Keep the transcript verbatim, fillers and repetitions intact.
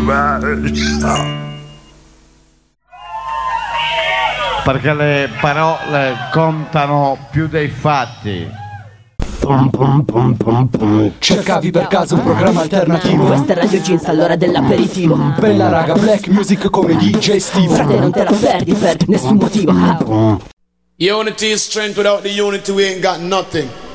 Perché le parole contano più dei fatti. Pum, pum, pum, pum, pum. Cercavi per caso un programma alternativo? Questa è Radio Jeans, all'ora dell'aperitivo. Bella raga, black music come D J Steve. Frate, non te la perdi per nessun motivo. Unity is strength, without the unity we ain't got nothing.